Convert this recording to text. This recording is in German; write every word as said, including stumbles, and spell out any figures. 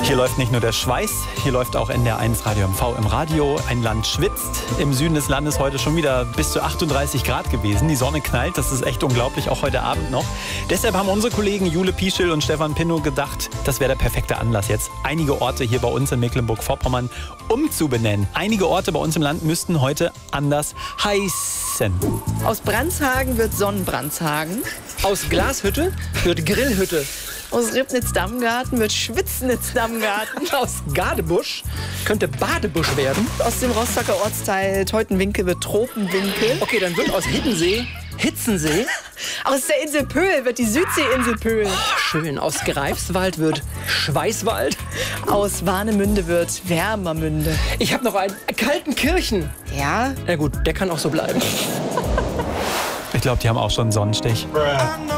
Hier läuft nicht nur der Schweiß, hier läuft auch N D R eins Radio M V im Radio. Ein Land schwitzt. Im Süden des Landes heute schon wieder bis zu achtunddreißig Grad gewesen. Die Sonne knallt, das ist echt unglaublich, auch heute Abend noch. Deshalb haben unsere Kollegen Jule Pischel und Stefan Pinnow gedacht, das wäre der perfekte Anlass, jetzt einige Orte hier bei uns in Mecklenburg-Vorpommern umzubenennen. Einige Orte bei uns im Land müssten heute anders heißen. Aus Brandshagen wird Sonnenbrandshagen. Aus Glashütte wird Grillhütte. Aus Ribnitz-Dammgarten wird Schwitznitz-Dammgarten. Aus Gadebusch könnte Badebusch werden. Aus dem Rostocker Ortsteil Teutenwinkel wird Tropenwinkel. Okay, dann wird aus Hiddensee Hitzensee. Aus der Insel Pöhl wird die Südseeinsel Pöhl. Oh, schön. Aus Greifswald wird Schweißwald. Aus Warnemünde wird Wermermünde. Ich habe noch einen. Kaltenkirchen. Ja? Na gut, der kann auch so bleiben. Ich glaube, die haben auch schon einen Sonnenstich.